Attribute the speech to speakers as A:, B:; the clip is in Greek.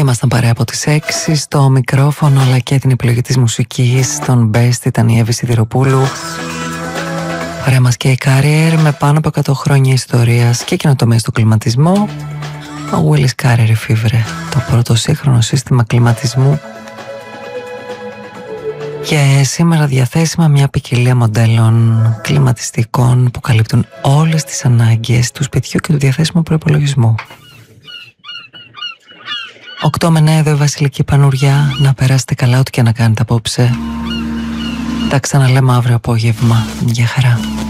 A: Ήμασταν παρέα από τις 6 στο μικρόφωνο αλλά και την επιλογή της μουσικής στον Best ήταν η Εύη Σιδηροπούλου. Παρέα μας και η Carrier με πάνω από 100 χρόνια ιστορίας και καινοτομία στο κλιματισμό. Ο Willis Carrier εφήβρε το πρώτο σύγχρονο σύστημα κλιματισμού και σήμερα διαθέσιμα μια ποικιλία μοντέλων κλιματιστικών που καλύπτουν όλες τις ανάγκες του σπιτιού και του διαθέσιμου προϋπολογισμού. 8 με 9 εδώ η Βασιλική Πανουριά. Να περάσετε καλά ό,τι και να κάνετε απόψε. Τα ξαναλέμε αύριο απόγευμα. Γεια χαρά.